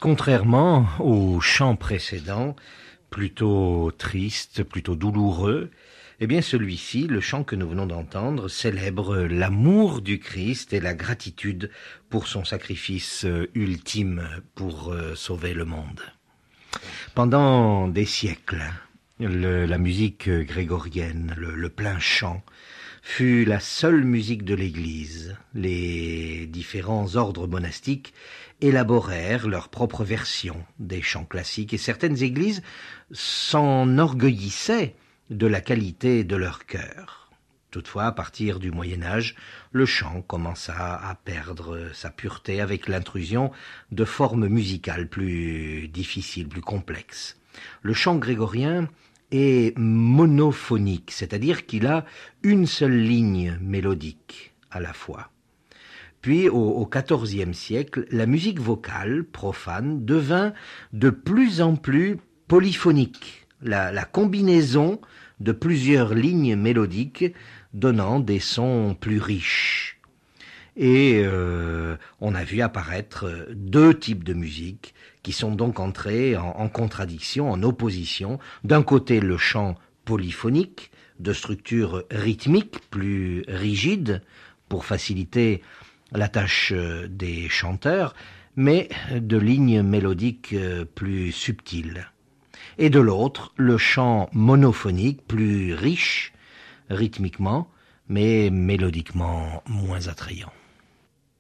Contrairement au chant précédent, plutôt triste, plutôt douloureux, eh bien celui-ci, le chant que nous venons d'entendre, célèbre l'amour du Christ et la gratitude pour son sacrifice ultime pour sauver le monde. Pendant des siècles, la musique grégorienne, le plein chant, fut la seule musique de l'Église. Les différents ordres monastiques élaborèrent leur propre version des chants classiques et certaines églises s'enorgueillissaient de la qualité de leur chœur. Toutefois, à partir du Moyen-Âge, le chant commença à perdre sa pureté avec l'intrusion de formes musicales plus difficiles, plus complexes. Le chant grégorien est monophonique, c'est-à-dire qu'il a une seule ligne mélodique à la fois. Puis, au XIVe siècle, la musique vocale profane devint de plus en plus polyphonique, la combinaison de plusieurs lignes mélodiques donnant des sons plus riches. Et on a vu apparaître deux types de musique qui sont donc entrés en contradiction, en opposition. D'un côté, le chant polyphonique, de structure rythmique plus rigide, pour faciliter la tâche des chanteurs, mais de lignes mélodiques plus subtiles. Et de l'autre, le chant monophonique, plus riche rythmiquement, mais mélodiquement moins attrayant.